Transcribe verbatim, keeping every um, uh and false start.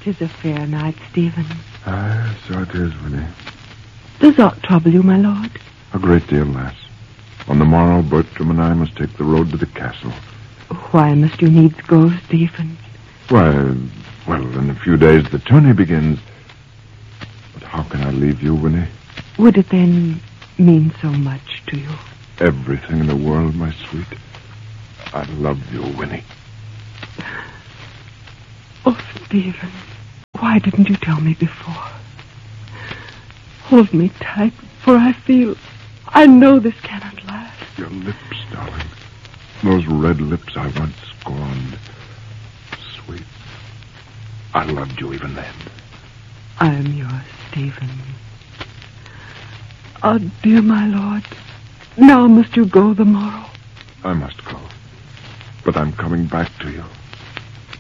'Tis a fair night, Stephen. Aye, so it is, Winnie. Does aught trouble you, my lord? A great deal, lass. On the morrow, Bertram and I must take the road to the castle. Why must you needs go, Stephen? Why, well, in a few days the tourney begins. But how can I leave you, Winnie? Would it then mean so much to you? Everything in the world, my sweet. I love you, Winnie. Oh, Stephen, why didn't you tell me before? Hold me tight, for I feel, I know this cannot last. Your lips, darling. Those red lips I once scorned. Sweet. I loved you even then. I am yours, Stephen. Oh, dear my lord, now must you go the morrow? I must go. But I'm coming back to you.